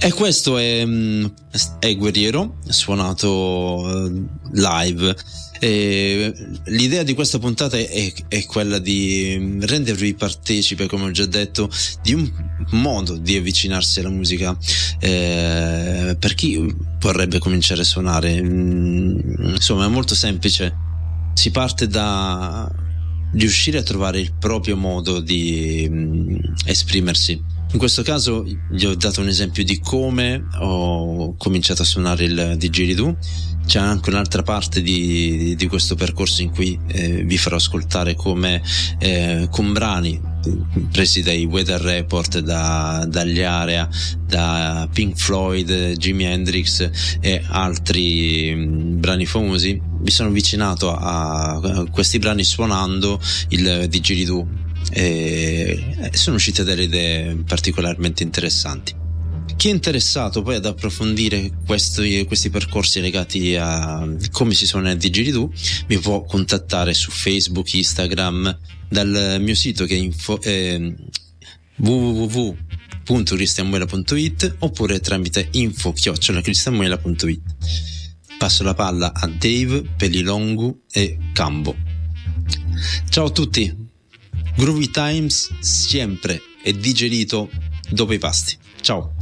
E questo è Guerriero, suonato live. L'idea di questa puntata è quella di rendervi partecipe, come ho già detto, di un modo di avvicinarsi alla musica per chi vorrebbe cominciare a suonare. Insomma, è molto semplice. Si parte da riuscire a trovare il proprio modo di esprimersi. In questo caso gli ho dato un esempio di come ho cominciato a suonare il didgeridoo. C'è anche un'altra parte di questo percorso in cui vi farò ascoltare come con brani presi dai Weather Report, dagli Area, da Pink Floyd, Jimi Hendrix e altri brani famosi, mi sono avvicinato a questi brani suonando il didgeridoo. Sono uscite delle idee particolarmente interessanti. Chi è interessato poi ad approfondire questi percorsi legati a come si suona il didgeridoo mi può contattare su Facebook, Instagram, dal mio sito che è www.cristianmuela.it oppure tramite info@cristianmuela.it. Passo la palla a Dave, Pellilongu e Cambo. Ciao a tutti, Groovy Times sempre e digerito dopo i pasti. Ciao.